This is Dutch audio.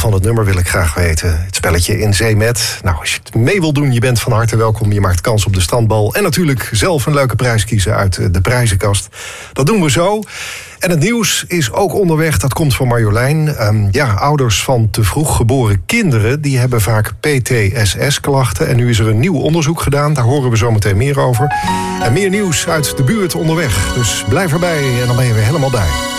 van het nummer wil ik graag weten. Het spelletje In Zee Met. Nou, als je het mee wil doen, je bent van harte welkom. Je maakt kans op de strandbal. En natuurlijk zelf een leuke prijs kiezen uit de prijzenkast. Dat doen we zo. En het nieuws is ook onderweg, dat komt van Marjolein. Ouders van te vroeg geboren kinderen, die hebben vaak PTSS-klachten. En nu is er een nieuw onderzoek gedaan, daar horen we zo meteen meer over. En meer nieuws uit de buurt onderweg. Dus blijf erbij en dan ben je weer helemaal bij.